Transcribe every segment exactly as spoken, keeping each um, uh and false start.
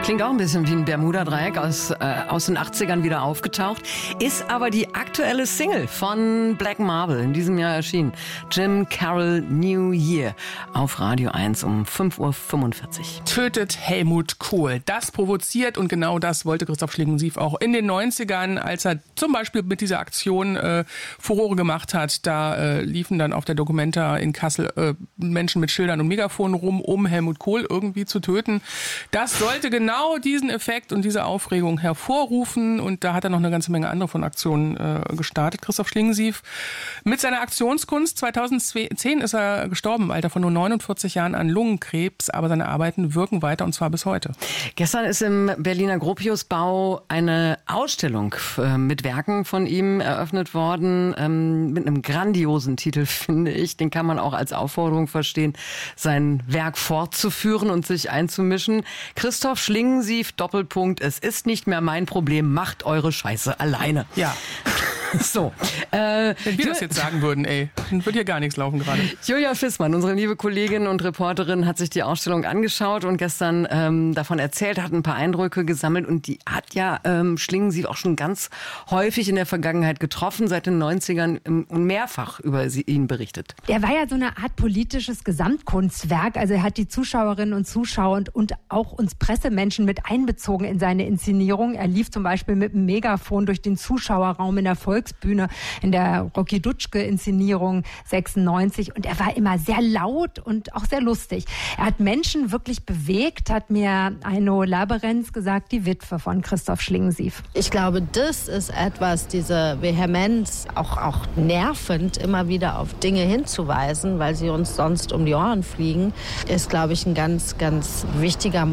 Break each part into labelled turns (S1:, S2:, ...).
S1: Klingt auch ein bisschen wie ein Bermuda-Dreieck aus, äh, aus den achtzigern wieder aufgetaucht. Ist aber die aktuelle Single von Black Marble, in diesem Jahr erschienen. Jim Carroll New Year auf Radio eins um fünf Uhr fünfundvierzig.
S2: Tötet Helmut Kohl. Das provoziert und genau das wollte Christoph Schlingensief auch in den neunzigern, als er zum Beispiel mit dieser Aktion äh, Furore gemacht hat. Da äh, liefen dann auf der Documenta in Kassel äh, Menschen mit Schildern und Megafonen rum, um Helmut Kohl irgendwie zu töten. Das sollte genau Genau diesen Effekt und diese Aufregung hervorrufen. Und da hat er noch eine ganze Menge andere von Aktionen äh, gestartet, Christoph Schlingensief. Mit seiner Aktionskunst zweitausendzehn ist er gestorben, im Alter von nur neunundvierzig Jahren an Lungenkrebs. Aber seine Arbeiten wirken weiter und zwar bis heute.
S1: Gestern ist im Berliner Gropiusbau eine Ausstellung äh, mit Werken von ihm eröffnet worden. Ähm, mit einem grandiosen Titel, finde ich. Den kann man auch als Aufforderung verstehen, sein Werk fortzuführen und sich einzumischen. Christoph Schlingensief Schlingensief, Doppelpunkt, es ist nicht mehr mein Problem, macht eure Scheiße alleine.
S2: Ja.
S1: So. Äh,
S2: Wenn wir das jetzt sagen würden, ey, dann würde hier gar nichts laufen gerade.
S1: Julia Fissmann, unsere liebe Kollegin und Reporterin, hat sich die Ausstellung angeschaut und gestern ähm, davon erzählt, hat ein paar Eindrücke gesammelt und die hat ja ähm, Schlingensief auch schon ganz häufig in der Vergangenheit getroffen, seit den neunzigern ähm, mehrfach über sie, ihn berichtet.
S3: Er war ja so eine Art politisches Gesamtkunstwerk, also er hat die Zuschauerinnen und Zuschauer und, und auch uns Pressemenschen mit einbezogen in seine Inszenierung. Er lief zum Beispiel mit einem Megafon durch den Zuschauerraum in der Volksbühne, in der Rocky Dutschke-Inszenierung sechsundneunzig und er war immer sehr laut und auch sehr lustig. Er hat Menschen wirklich bewegt, hat mir Aino Laberenz gesagt, die Witwe von Christoph Schlingensief.
S4: Ich glaube, das ist etwas, diese Vehemenz, auch, auch nervend, immer wieder auf Dinge hinzuweisen, weil sie uns sonst um die Ohren fliegen, ist, glaube ich, ein ganz, ganz wichtiger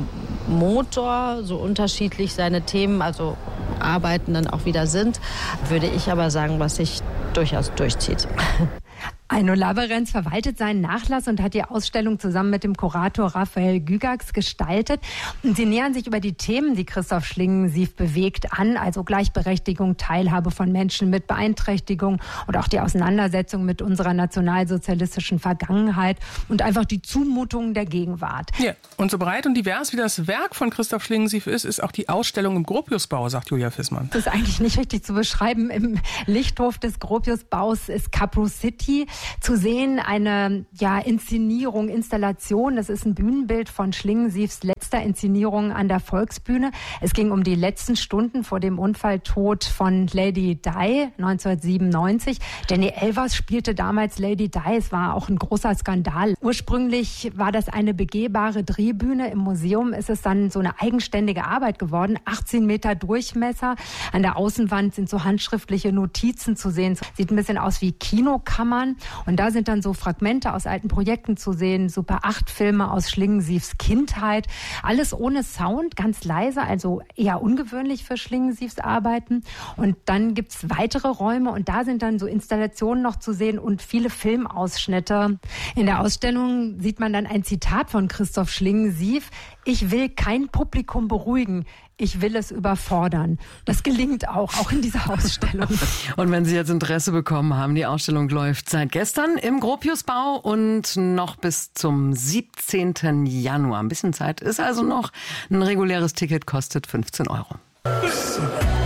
S4: Motor, so unterschiedlich seine Themen, also Arbeiten dann auch wieder sind, würde ich aber sagen, was sich durchaus durchzieht.
S3: Aino Laberenz verwaltet seinen Nachlass und hat die Ausstellung zusammen mit dem Kurator Raphael Gygax gestaltet. Und sie nähern sich über die Themen, die Christoph Schlingensief bewegt, an, also Gleichberechtigung, Teilhabe von Menschen mit Beeinträchtigung und auch die Auseinandersetzung mit unserer nationalsozialistischen Vergangenheit und einfach die Zumutungen der Gegenwart.
S2: Ja, und so breit und divers wie das Werk von Christoph Schlingensief ist, ist auch die Ausstellung im Gropiusbau, sagt Julia Fissmann.
S3: Das ist eigentlich nicht richtig zu beschreiben. Im Lichthof des Gropiusbaus ist Capro City zu sehen, eine ja, Inszenierung, Installation. Das ist ein Bühnenbild von Schlingensiefs letzter Inszenierung an der Volksbühne. Es ging um die letzten Stunden vor dem Unfalltod von Lady Di neunzehnhundertsiebenundneunzig. Danny Elvers spielte damals Lady Di. Es war auch ein großer Skandal. Ursprünglich war das eine begehbare Drehbühne. Im Museum ist es dann so eine eigenständige Arbeit geworden. achtzehn Meter Durchmesser. An der Außenwand sind so handschriftliche Notizen zu sehen. Sieht ein bisschen aus wie Kinokammern. Und da sind dann so Fragmente aus alten Projekten zu sehen, Super acht Filme aus Schlingensiefs Kindheit. Alles ohne Sound, ganz leise, also eher ungewöhnlich für Schlingensiefs Arbeiten. Und dann gibt's weitere Räume und da sind dann so Installationen noch zu sehen und viele Filmausschnitte. In der Ausstellung sieht man dann ein Zitat von Christoph Schlingensief: Ich will kein Publikum beruhigen. Ich will es überfordern. Das gelingt auch, auch in dieser Ausstellung.
S1: Und wenn Sie jetzt Interesse bekommen haben, die Ausstellung läuft seit gestern im Gropiusbau und noch bis zum siebzehnten Januar. Ein bisschen Zeit ist also noch. Ein reguläres Ticket kostet fünfzehn Euro.